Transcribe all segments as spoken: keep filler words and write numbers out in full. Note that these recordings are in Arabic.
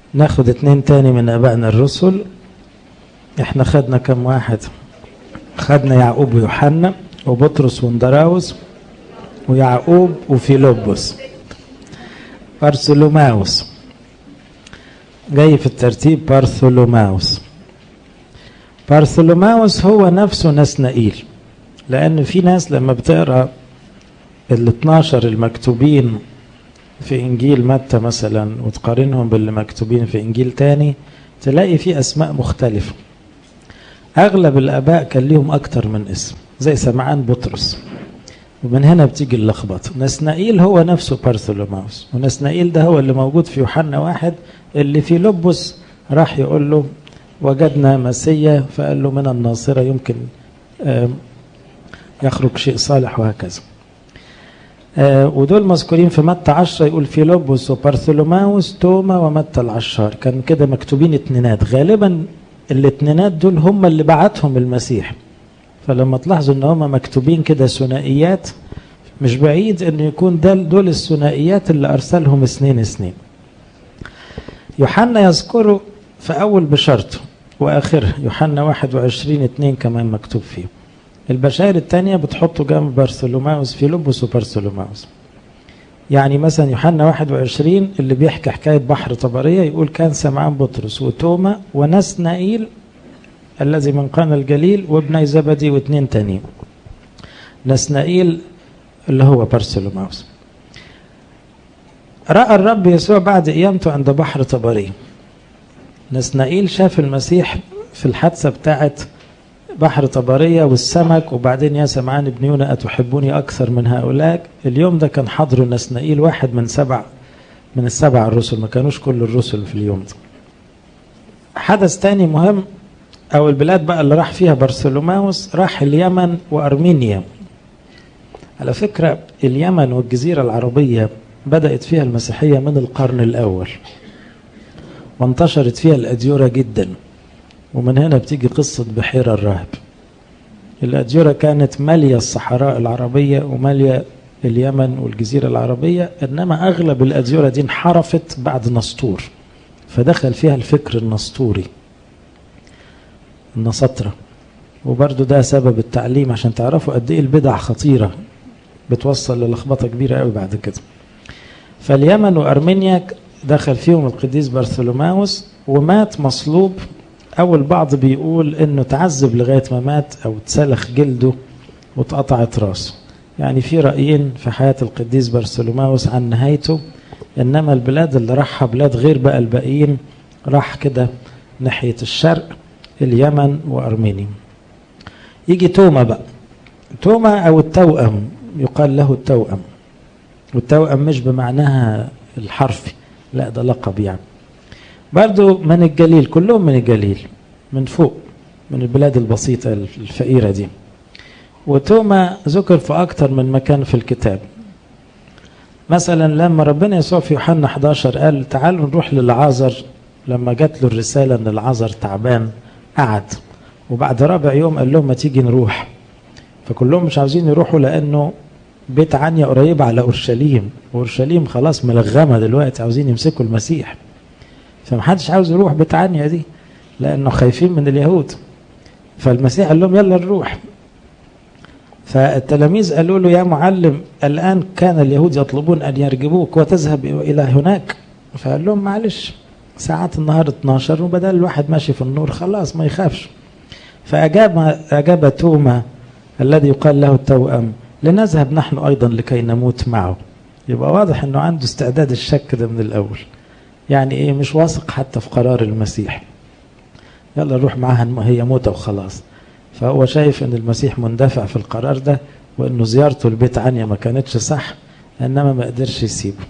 ناخد اتنين تاني من ابائنا الرسل. احنا خدنا كم واحد؟ خدنا يعقوب ويوحنا وبطرس واندراوس ويعقوب وفيلبس. بارثولوماوس جاي في الترتيب. بارثولوماوس بارثولوماوس هو نفسه نسنائيل، لأن في ناس لما بتقرأ ال اتناشر المكتوبين في إنجيل متى مثلا وتقارنهم باللي مكتوبين في إنجيل تاني تلاقي في أسماء مختلفة. أغلب الآباء كان ليهم أكتر من اسم زي سمعان بطرس، ومن هنا بتيجي اللخبطة. نسنائيل هو نفسه بارثولوماوس، ونسنائيل ده هو اللي موجود في يوحنا واحد اللي في لبس راح يقول له وجدنا مسيا، فقال له من الناصرة يمكن يخرج شيء صالح، وهكذا. ودول مذكورين في متى عشرة، يقول فيلبس وبارثولوماوس توما ومتى العشار. كان كده مكتوبين اتنينات، غالبا الاتنينات دول هم اللي بعتهم المسيح. فلما تلاحظوا ان هم مكتوبين كده ثنائيات، مش بعيد ان يكون دول الثنائيات اللي ارسلهم اثنين اثنين. يوحنا يذكره في اول بشارته واخره، يوحنا واحد وعشرين اتنين كمان مكتوب فيه. البشائر الثانيه بتحطوا جنب بارثولوماوس فيلبس وبارثولوماوس. يعني مثلا يوحنا واحد وعشرين اللي بيحكي حكايه بحر طبريه يقول كان سمعان بطرس وتوما ونسنائيل الذي من قانا الجليل وابني زبدي واثنين تانيين. نسنائيل اللي هو بارثولوماوس. رأى الرب يسوع بعد قيامته عند بحر طبري. نسنائيل شاف المسيح في الحادثة بتاعت بحر طبرية والسمك، وبعدين يا سمعان ابن يونا أتحبوني أكثر من هؤلاء. اليوم ده كان حضره نسنائيل، واحد من سبع من السبع الرسل، ما كانوش كل الرسل في اليوم ده. حدث تاني مهم، أو البلاد بقى اللي راح فيها بارثولوماوس، راح اليمن وأرمينيا. على فكرة اليمن والجزيرة العربية بدأت فيها المسيحية من القرن الأول، وانتشرت فيها الأديرة جدا، ومن هنا بتيجي قصة بحيرة الراهب. الأديرة كانت مالية الصحراء العربية ومالية اليمن والجزيرة العربية، إنما أغلب الأديرة دي انحرفت بعد نسطور، فدخل فيها الفكر النسطوري النسطرة، وبرضو ده سبب التعليم عشان تعرفوا قد ايه البدع خطيرة بتوصل للخبطة كبيرة قوي بعد كده. فاليمن وأرمينيا دخل فيهم القديس بارثولوماوس ومات مصلوب، أو البعض بيقول إنه تعذب لغاية ما مات أو اتسلخ جلده واتقطعت راسه. يعني في رأيين في حياة القديس بارثولوماوس عن نهايته، إنما البلاد اللي راحها بلاد غير بقى الباقيين، راح كده ناحية الشرق اليمن وأرمينيا. يجي توما بقى. توما أو التوأم، يقال له التوأم، والتوأم مش بمعناها الحرفي، لا ده لقب يعني. برضو من الجليل، كلهم من الجليل، من فوق، من البلاد البسيطة الفقيرة دي. وتوما ذكر في أكتر من مكان في الكتاب. مثلا لما ربنا يسوع في يوحنا حداشر قال تعالوا نروح للعازر، لما جات له الرسالة ان العازر تعبان قعد، وبعد رابع يوم قال لهم ما تيجي نروح. فكلهم مش عاوزين يروحوا لأنه بيت عنيا قريب على أورشليم، وأورشليم خلاص ملغمة دلوقتي، عاوزين يمسكوا المسيح، فمحدش عاوز يروح بيت عنيا دي لأنه خايفين من اليهود. فالمسيح قال لهم يلا نروح. فالتلاميذ قالوا له يا معلم الآن كان اليهود يطلبون أن يرجبوك وتذهب إلى هناك. فقال لهم معلش ساعات النهار اتناشر، وبدل الواحد ماشي في النور خلاص ما يخافش. فأجاب أجاب توما الذي يقال له التوأم لنذهب نحن أيضا لكي نموت معه. يبقى واضح أنه عنده استعداد الشك ده من الأول، يعني إيه مش واثق حتى في قرار المسيح، يلا نروح معها هي موتة وخلاص. فهو شايف أن المسيح مندفع في القرار ده، وأنه زيارته البيت عنيا ما كانتش صح، إنما ما قدرش يسيبه.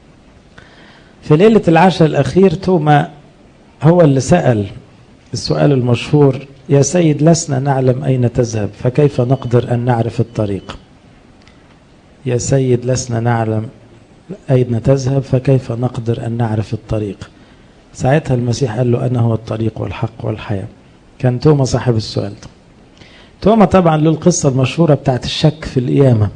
في ليلة العشاء الأخير توما هو اللي سأل السؤال المشهور يا سيد لسنا نعلم أين تذهب فكيف نقدر أن نعرف الطريق. يا سيد لسنا نعلم أين تذهب فكيف نقدر أن نعرف الطريق. ساعتها المسيح قال له أنا هو الطريق والحق والحياة. كان توما صاحب السؤال ده. توما طبعا له القصة المشهورة بتاعت الشك في القيامة،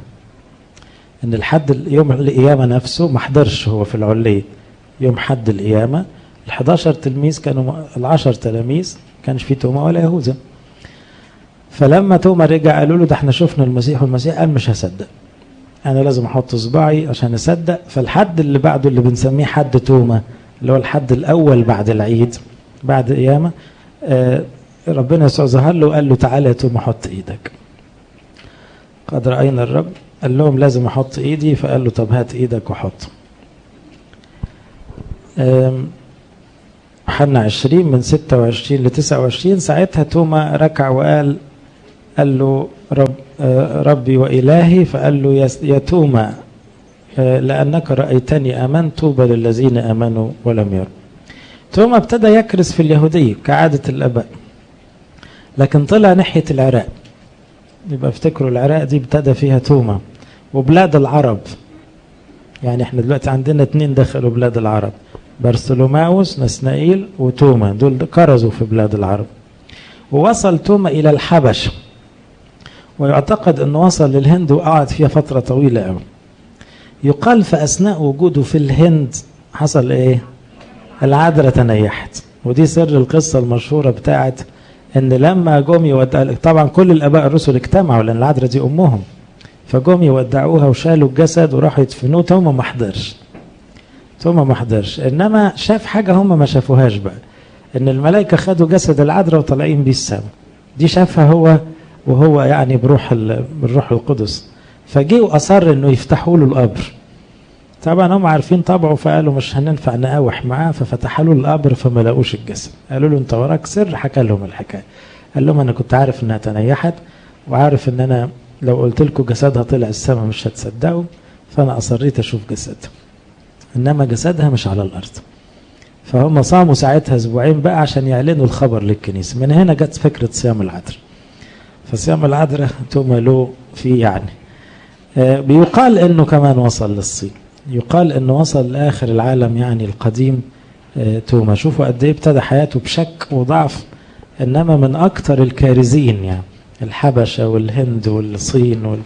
ان الحد يوم القيامة نفسه ما حضرش هو في العلية يوم حد القيامة، الحداشر تلميذ كانوا العشر تلاميذ كانش في توما ولا يهوذا. فلما توما رجع قالوا له ده احنا شفنا المسيح، والمسيح قال مش هصدق، انا لازم احط صباعي عشان اصدق. فالحد اللي بعده اللي بنسميه حد توما اللي هو الحد الاول بعد العيد بعد قيامه، آه ربنا يسوع ظهر له وقال له تعالى يا توما حط ايدك. قد راينا الرب، قال لهم لازم احط ايدي، فقال له طب هات ايدك وحط. يوحنا عشرين من ستة وعشرين ل تسعة وعشرين، ساعتها توما ركع وقال قال له رب ربي وإلهي، فقال له يا توما لأنك رأيتني آمنت، طوبى للذين آمنوا ولم يروا. توما ابتدى يكرس في اليهودية كعادة الآباء، لكن طلع ناحية العراق. يبقى افتكروا العراق دي ابتدى فيها توما، وبلاد العرب. يعني احنا دلوقتي عندنا اتنين دخلوا بلاد العرب، برثولوماوس نسنائيل وتوما، دول كرزوا في بلاد العرب. ووصل توما إلى الحبش، ويعتقد أنه وصل للهند وقعد فيها فترة طويلة قوي. يقال في أثناء وجوده في الهند حصل إيه؟ العذراء تنيحت، ودي سر القصة المشهورة بتاعت أن لما جم يودعوا، طبعا كل الآباء الرسل اجتمعوا لأن العذراء دي أمهم، فجم يودعوها وشالوا الجسد وراحوا يدفنوه. توما ما حضرش، توما ما حضرش، إنما شاف حاجة هم ما شافوهاش بقى، إن الملائكة خدوا جسد العذراء وطالعين بيه السماء. دي شافها هو وهو يعني بروح بالروح القدس، فجي وأصر إنه يفتحوا له القبر. طبعا هم عارفين طبعه، فقالوا مش هننفع نقاوح معاه، ففتحوا له القبر فما لقوش الجسد. قالوا له انت وراك سر، حكى لهم الحكايه. قال لهم انا كنت عارف انها تنيحت، وعارف ان انا لو قلت لكم جسدها طلع السماء مش هتصدقوا، فانا اصريت اشوف جسدها، انما جسدها مش على الارض. فهم صاموا ساعتها اسبوعين بقى عشان يعلنوا الخبر للكنيسه. من هنا جت فكره صيام العذراء. فصيام العذراء توما له فيه يعني. آه بيقال انه كمان وصل للصين، يقال انه وصل لاخر العالم يعني القديم. آه توما شوفوا قد ايه ابتدى حياته بشك وضعف، انما من اكثر الكارزين يعني الحبشه والهند والصين وال...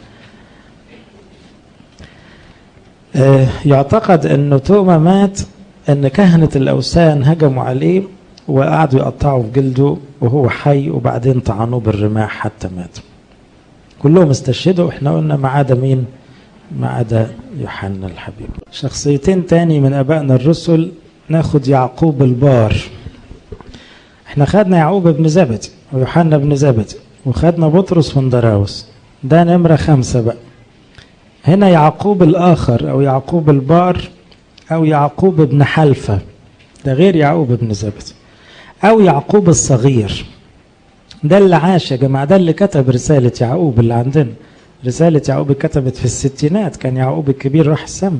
آه يعتقد انه توما مات ان كهنه الاوثان هجموا عليه وقعدوا يقطعوا في جلده وهو حي، وبعدين طعنوه بالرماح حتى مات. كلهم استشهدوا، احنا قلنا ما عدا مين؟ ما عدا يوحنا الحبيب. شخصيتين تاني من ابائنا الرسل، ناخد يعقوب البار. احنا خدنا يعقوب ابن زبدي ويوحنا ابن زبدي، وخدنا بطرس وندراوس، ده نمرة خمسة بقى. هنا يعقوب الآخر أو يعقوب البار أو يعقوب ابن حلفة، ده غير يعقوب ابن زبدي، أو يعقوب الصغير. ده اللي عاش يا جماعة، ده اللي كتب رسالة يعقوب اللي عندنا. رسالة يعقوب كتبت في الستينات، كان يعقوب الكبير راح السما.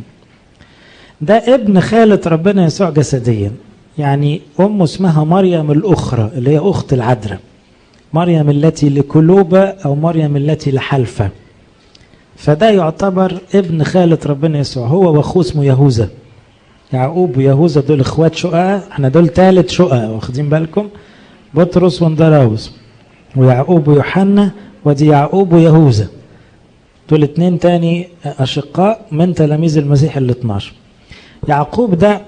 ده ابن خالة ربنا يسوع جسديا، يعني أمه اسمها مريم الأخرى اللي هي أخت العذراء، مريم التي لكلوبة أو مريم التي لحلفة. فده يعتبر ابن خالة ربنا يسوع، هو واخوه اسمه يهوذا. يعقوب ويهوذا دول اخوات شقة، احنا دول ثالث شقة، واخدين بالكم؟ بطرس وندراوس ويعقوب ويوحنا، ودي يعقوب ويهوذا، دول اتنين تاني أشقاء من تلاميذ المسيح ال اثناشر. يعقوب ده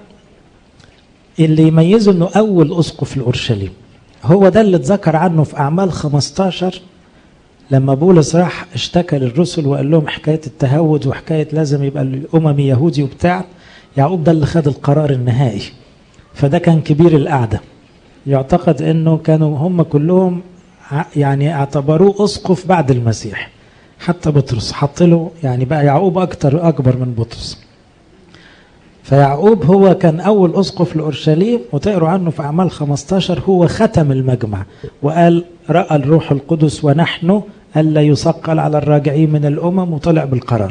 اللي يميزه انه أول أسقف لأورشليم، هو ده اللي اتذكر عنه في أعمال خمستاشر لما بولس راح اشتكى للرسل وقال لهم حكاية التهود وحكاية لازم يبقى الأممي يهودي وبتاع. يعقوب ده اللي خد القرار النهائي، فده كان كبير القعدة. يعتقد انه كانوا هم كلهم يعني اعتبروه اسقف بعد المسيح، حتى بطرس حط له يعني بقى يعقوب اكتر اكبر من بطرس. فيعقوب هو كان اول اسقف لاورشليم، وتقروا عنه في اعمال خمستاشر. هو ختم المجمع وقال راى الروح القدس ونحن الا يثقل على الراجعين من الامم، وطلع بالقرار.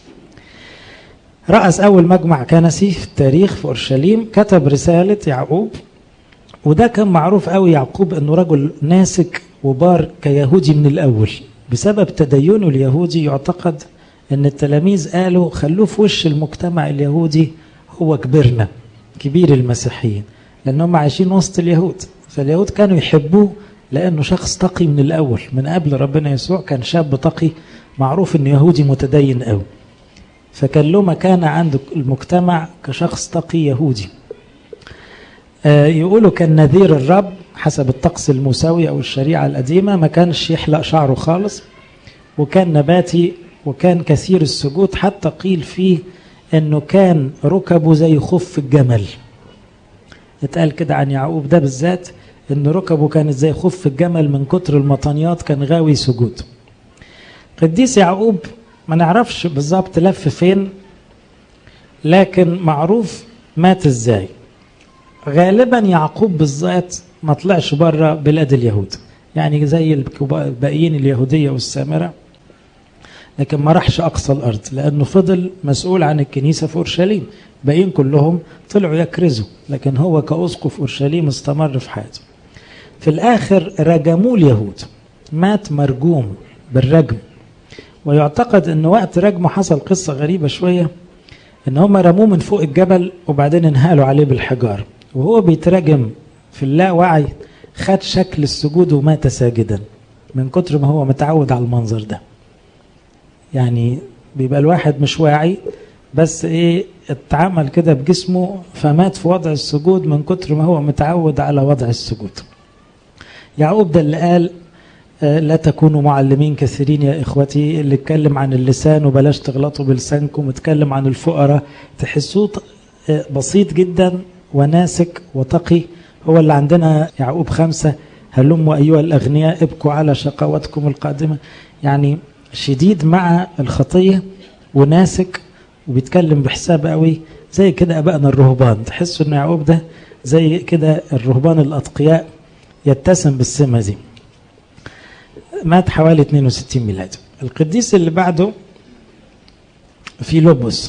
رأس اول مجمع كنسي في التاريخ في اورشليم، كتب رسالة يعقوب. وده كان معروف قوي يعقوب انه رجل ناسك وبار كيهودي من الاول، بسبب تدينه اليهودي. يعتقد ان التلاميذ قالوا خلوه في وش المجتمع اليهودي، هو كبرنا كبير المسيحيين، لانهم عايشين وسط اليهود، فاليهود كانوا يحبوه لانه شخص تقي من الاول، من قبل ربنا يسوع كان شاب تقي معروف انه يهودي متدين قوي، فكان له مكانة عند المجتمع كشخص تقي يهودي. يقولوا كان نذير الرب حسب الطقس الموسوي أو الشريعة القديمة، ما كانش يحلق شعره خالص، وكان نباتي، وكان كثير السجود، حتى قيل فيه أنه كان ركبه زي خف الجمل. اتقال كده عن يعقوب ده بالذات أن ركبه كانت زي خف الجمل من كتر المطانيات، كان غاوي سجود. قديس يعقوب ما نعرفش بالظبط لف فين، لكن معروف مات ازاي. غالبا يعقوب بالذات ما طلعش بره بلاد اليهود، يعني زي الباقيين اليهودية والسامرة، لكن ما راحش أقصى الأرض لأنه فضل مسؤول عن الكنيسة في أورشليم. باقيين كلهم طلعوا يكرزوا، لكن هو كأسقف أورشليم استمر في حياته. في الآخر رجموه اليهود، مات مرجوم بالرجم. ويعتقد أن وقت رجمه حصل قصة غريبة شوية، أن هم رموه من فوق الجبل وبعدين انهالوا عليه بالحجار، وهو بيترجم في اللاوعي خد شكل السجود ومات ساجدا من كتر ما هو متعود على المنظر ده. يعني بيبقى الواحد مش واعي، بس ايه اتعامل كده بجسمه فمات في وضع السجود من كتر ما هو متعود على وضع السجود. يعقوب ده اللي قال لا تكونوا معلمين كثيرين يا إخوتي، اللي اتكلم عن اللسان وبلاش تغلطوا بلسانكم، اتكلم عن الفقراء، تحسوه بسيط جدا وناسك وتقي. هو اللي عندنا يعقوب خمسة، هلموا أيها الأغنياء ابكوا على شقواتكم القادمة. يعني شديد مع الخطية وناسك وبيتكلم بحساب قوي، زي كده أبائنا الرهبان. تحسوا أن يعقوب ده زي كده الرهبان الأتقياء، يتسم بالسمة دي. مات حوالي اثنين وستين ميلادي. القديس اللي بعده فيلبس.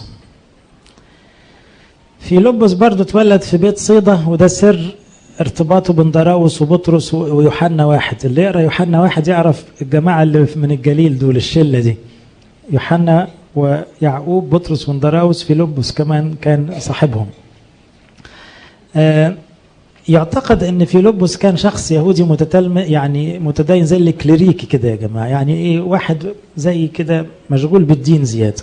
فيلبس برضه اتولد في بيت صيدا، وده سر ارتباطه بندراوس وبطرس ويوحنا واحد. اللي يقرأ يوحنا واحد يعرف الجماعة اللي من الجليل دول، الشلة دي، يوحنا ويعقوب بطرس وندراوس، فيلبس كمان كان صاحبهم. آه يعتقد ان فيلبس كان شخص يهودي متتلم، يعني متدين زي الكليريكي كده يا جماعه، يعني ايه واحد زي كده مشغول بالدين زياده.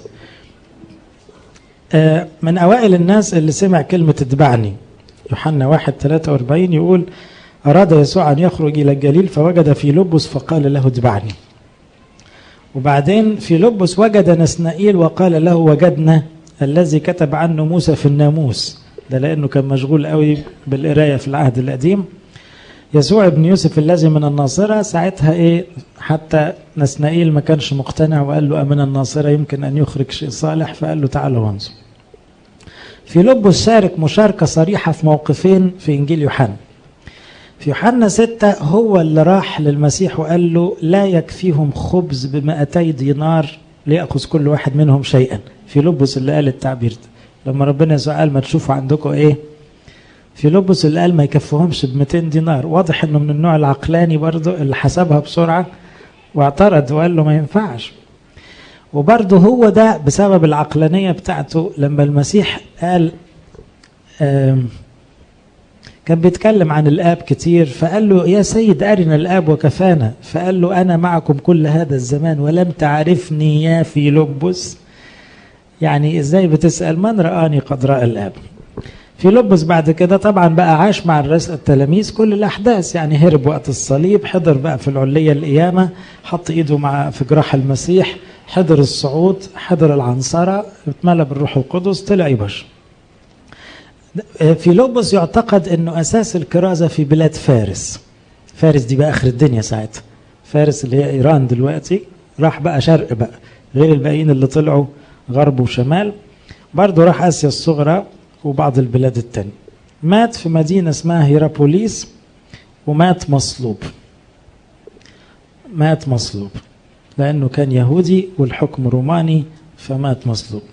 آه من اوائل الناس اللي سمع كلمه اتبعني. يوحنا واحد ثلاثة وأربعين يقول اراد يسوع ان يخرج الى الجليل فوجد فيلبس فقال له اتبعني. وبعدين فيلبس وجد نسنائيل وقال له وجدنا الذي كتب عنه موسى في الناموس، ده لأنه كان مشغول قوي بالقراية في العهد القديم. يسوع ابن يوسف الذي من الناصرة، ساعتها ايه حتى نسنائيل ما كانش مقتنع وقال له أمن الناصرة يمكن أن يخرج شيء صالح، فقال له تعالى وانظر. فيلبس شارك مشاركة صريحة في موقفين في إنجيل يوحنا. في يوحنا ستة هو اللي راح للمسيح وقال له لا يكفيهم خبز بمئتي دينار ليأخذ كل واحد منهم شيئا. فيلبس اللي قال التعبير ده لما ربنا يسوع قال ما تشوفوا عندكم ايه. فيلبس اللي قال ما يكفيهمش ب مئتين دينار. واضح انه من النوع العقلاني برضه اللي حسبها بسرعة واعترض وقال له ما ينفعش. وبرضه هو ده بسبب العقلانية بتاعته لما المسيح قال كان بيتكلم عن الآب كتير، فقال له يا سيد أرنا الآب وكفانا، فقال له أنا معكم كل هذا الزمان ولم تعرفني يا فيلبس. يعني إزاي بتسأل من رآني قد رأى الآب. فيلبس بعد كده طبعا بقى عاش مع التلاميذ كل الأحداث، يعني هرب وقت الصليب، حضر بقى في العلية القيامة، حط إيده مع في جراح المسيح، حضر الصعود، حضر العنصرة، اتملى بالروح القدس، طلع يبشر. فيلبس يعتقد انه اساس الكرازة في بلاد فارس. فارس دي بقى اخر الدنيا ساعتها، فارس اللي هي ايران دلوقتي، راح بقى شرق بقى غير الباقيين اللي طلعوا غرب وشمال، برضه راح اسيا الصغرى وبعض البلاد التانية. مات في مدينة اسمها هيرابوليس ومات مصلوب. مات مصلوب لانه كان يهودي والحكم روماني، فمات مصلوب.